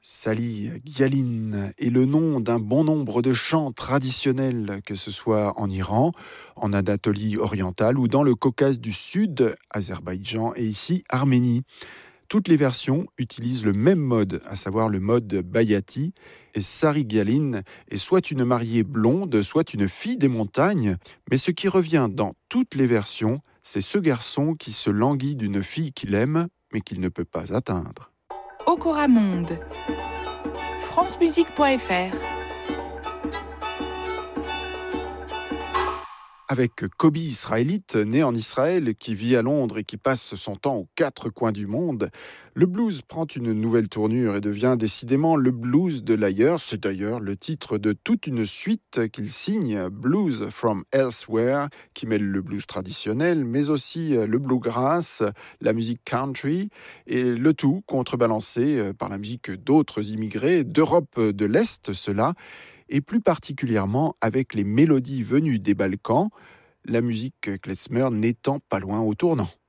Sali Gyalin est le nom d'un bon nombre de chants traditionnels, que ce soit en Iran, en Anatolie orientale ou dans le Caucase du Sud, Azerbaïdjan et ici Arménie. Toutes les versions utilisent le même mode, à savoir le mode Bayati. Et Sari Gyalin est soit une mariée blonde, soit une fille des montagnes. Mais ce qui revient dans toutes les versions, c'est ce garçon qui se languit d'une fille qu'il aime, mais qu'il ne peut pas atteindre. Okora Monde, francemusique.fr. Avec Kobi israélite, né en Israël, qui vit à Londres et qui passe son temps aux quatre coins du monde, le blues prend une nouvelle tournure et devient décidément le blues de l'ailleurs. C'est d'ailleurs le titre de toute une suite qu'il signe, Blues from Elsewhere, qui mêle le blues traditionnel, mais aussi le bluegrass, la musique country, et le tout contrebalancé par la musique d'autres immigrés d'Europe de l'Est, cela, et plus particulièrement avec les mélodies venues des Balkans, la musique klezmer n'étant pas loin au tournant.